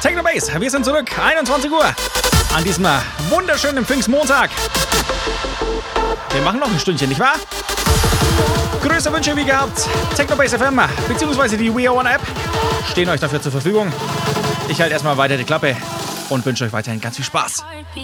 Technobase, wir sind zurück, 21 Uhr, an diesem wunderschönen Pfingstmontag. Wir machen noch ein Stündchen, nicht wahr? Größere Wünsche wie gehabt, Technobase FM bzw. die We Are One App stehen euch dafür zur Verfügung. Ich halte erstmal weiter die Klappe und wünsche euch weiterhin ganz viel Spaß.